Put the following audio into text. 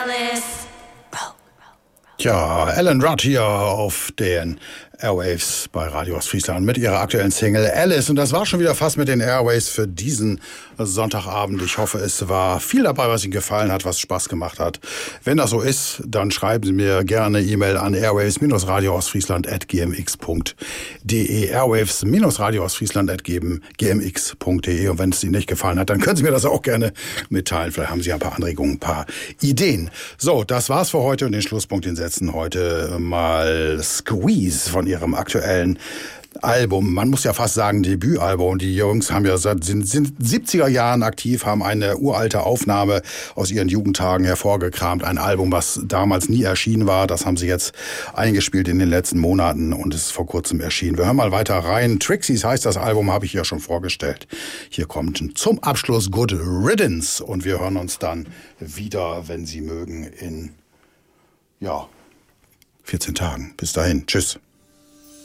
Ja, Alan Rudd hier auf den Airwaves bei Radio Ostfriesland mit ihrer aktuellen Single Alice. Und das war schon wieder fast mit den Airwaves für diesen Sonntagabend. Ich hoffe, es war viel dabei, was Ihnen gefallen hat, was Spaß gemacht hat. Wenn das so ist, dann schreiben Sie mir gerne E-Mail an airwaves-radioostfriesland@gmx.de. airwaves-radioostfriesland@gmx.de. Und wenn es Ihnen nicht gefallen hat, dann können Sie mir das auch gerne mitteilen. Vielleicht haben Sie ein paar Anregungen, ein paar Ideen. So, das war's für heute und den Schlusspunkt, den setzen heute mal Squeeze von ihrem aktuellen Album. Man muss ja fast sagen Debütalbum. Die Jungs haben ja sind 70er Jahren aktiv, haben eine uralte Aufnahme aus ihren Jugendtagen hervorgekramt. Ein Album, was damals nie erschienen war. Das haben sie jetzt eingespielt in den letzten Monaten und ist vor kurzem erschienen. Wir hören mal weiter rein. Trixies heißt das Album, habe ich ja schon vorgestellt. Hier kommt zum Abschluss Good Riddance und wir hören uns dann wieder, wenn Sie mögen, in 14 Tagen. Bis dahin. Tschüss.